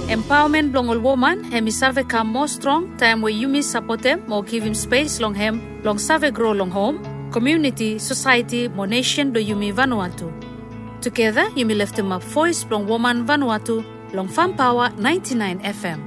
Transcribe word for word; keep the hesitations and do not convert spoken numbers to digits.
Empowerment blong ol woman, hemi save come more strong, time where you miss support them, more give him space long hem, long save grow long home, community, society, more nation do Yumi Vanuatu. Together, Yumi left him up voice blong woman Vanuatu, long Farm Power ninety-nine F M.